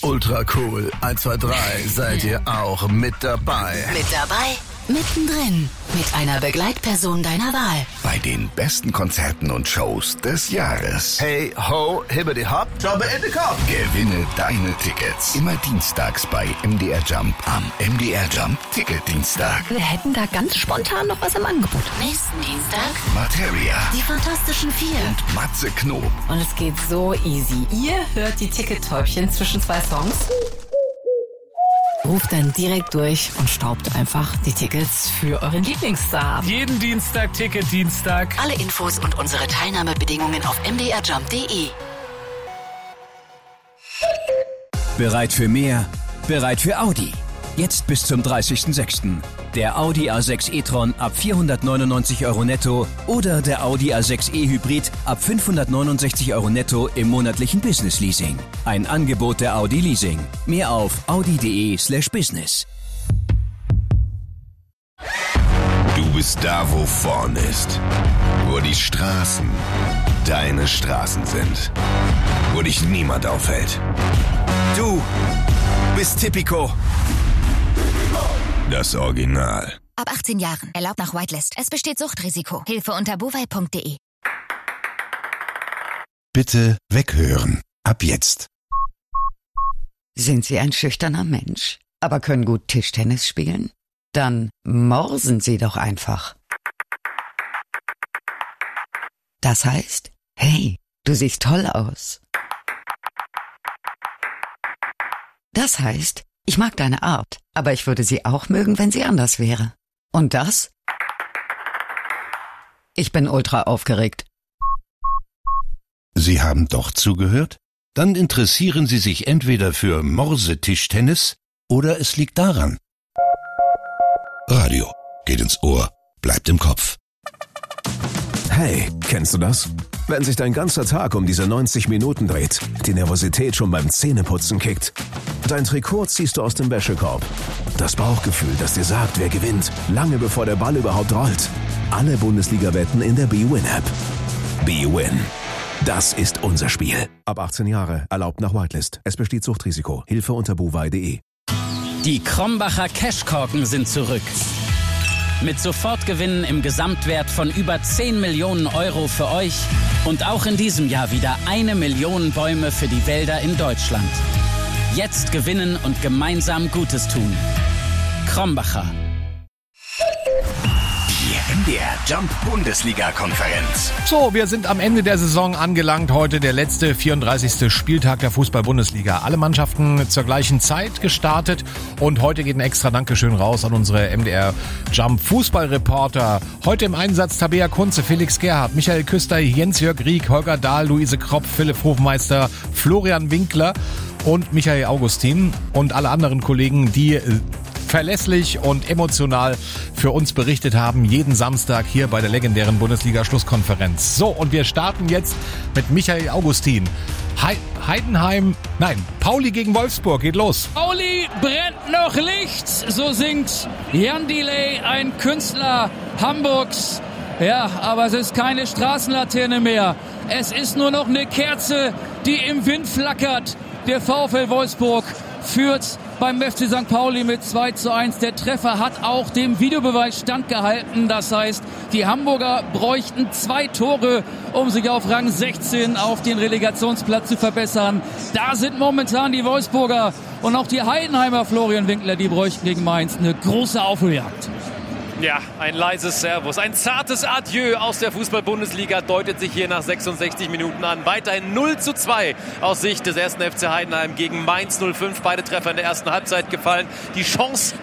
Ultra cool. 1, 2, 3. Seid ihr auch mit dabei? Mit dabei? Mittendrin. Mit einer Begleitperson deiner Wahl. Bei den besten Konzerten und Shows des Jahres. Hey, ho, hibbidi hopp, jobbe in the Kopf. Gewinne deine Tickets. Immer dienstags bei MDR Jump am MDR Jump Ticketdienstag. Wir hätten da ganz spontan noch was im Angebot. Nächsten Dienstag Materia. Die Fantastischen Vier. Und Matze Knob. Und es geht so easy. Ihr hört die Tickettäubchen zwischen 2 Songs. Ruft dann direkt durch und staubt einfach die Tickets für euren Lieblingsstar. Jeden Dienstag, Ticketdienstag. Alle Infos und unsere Teilnahmebedingungen auf mdrjump.de. Bereit für mehr? Bereit für Audi. Jetzt bis zum 30.06. Der Audi A6 e-tron ab 499 € netto oder der Audi A6 e-Hybrid ab 569 € netto im monatlichen Business-Leasing. Ein Angebot der Audi Leasing. Mehr auf audi.de/business. Du bist da, wo vorn ist. Wo die Straßen deine Straßen sind. Wo dich niemand aufhält. Du bist Tipico. Das Original. Ab 18 Jahren. Erlaubt nach Whitelist. Es besteht Suchtrisiko. Hilfe unter bovai.de. Bitte weghören. Ab jetzt. Sind Sie ein schüchterner Mensch, aber können gut Tischtennis spielen? Dann morsen Sie doch einfach. Das heißt, hey, du siehst toll aus. Das heißt, ich mag deine Art, aber ich würde sie auch mögen, wenn sie anders wäre. Und das? Ich bin ultra aufgeregt. Sie haben doch zugehört? Dann interessieren Sie sich entweder für Morsetischtennis oder es liegt daran. Radio geht ins Ohr, bleibt im Kopf. Hey, kennst du das? Wenn sich dein ganzer Tag um diese 90 Minuten dreht, die Nervosität schon beim Zähneputzen kickt. Dein Trikot ziehst du aus dem Wäschekorb. Das Bauchgefühl, das dir sagt, wer gewinnt, lange bevor der Ball überhaupt rollt. Alle Bundesliga-Wetten in der BWin-App. BWin. Das ist unser Spiel. Ab 18 Jahre, erlaubt nach Whitelist. Es besteht Suchtrisiko. Hilfe unter bovai.de. Die Krombacher Cashkorken sind zurück. Mit Sofortgewinnen im Gesamtwert von über 10 Millionen € für euch und auch in diesem Jahr wieder 1 Million Bäume für die Wälder in Deutschland. Jetzt gewinnen und gemeinsam Gutes tun. Krombacher. Die MDR Jump Bundesliga-Konferenz. So, wir sind am Ende der Saison angelangt. Heute der letzte 34. Spieltag der Fußball-Bundesliga. Alle Mannschaften zur gleichen Zeit gestartet. Und heute geht ein extra Dankeschön raus an unsere MDR Jump Fußballreporter. Heute im Einsatz Tabea Kunze, Felix Gerhardt, Michael Küster, Jens-Jörg Rieck, Holger Dahl, Luise Kropf, Philipp Hofmeister, Florian Winkler und Michael Augustin und alle anderen Kollegen, die verlässlich und emotional für uns berichtet haben, jeden Samstag hier bei der legendären Bundesliga-Schlusskonferenz. So, und wir starten jetzt mit Michael Augustin. Pauli gegen Wolfsburg, geht los. Pauli brennt noch Licht, so singt Jan Delay, ein Künstler Hamburgs. Ja, aber es ist keine Straßenlaterne mehr. Es ist nur noch eine Kerze, die im Wind flackert. Der VfL Wolfsburg führt beim FC St. Pauli mit 2:1. Der Treffer hat auch dem Videobeweis standgehalten. Das heißt, die Hamburger bräuchten 2 Tore, um sich auf Rang 16 auf den Relegationsplatz zu verbessern. Da sind momentan die Wolfsburger und auch die Heidenheimer, Florian Winkler, die bräuchten gegen Mainz eine große Aufholjagd. Ja, ein leises Servus, ein zartes Adieu aus der Fußball-Bundesliga deutet sich hier nach 66 Minuten an. Weiterhin 0:2 aus Sicht des 1. FC Heidenheim gegen Mainz 05. Beide Treffer in der ersten Halbzeit gefallen. Die Chance